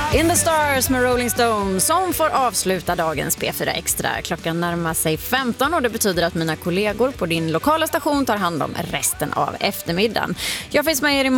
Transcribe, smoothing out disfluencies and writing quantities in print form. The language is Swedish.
In the Stars med Rolling Stone som får avsluta dagens P4 Extra. Klockan närmar sig 15 och det betyder att mina kollegor på din lokala station tar hand om resten av eftermiddagen. Jag finns med er imorgon.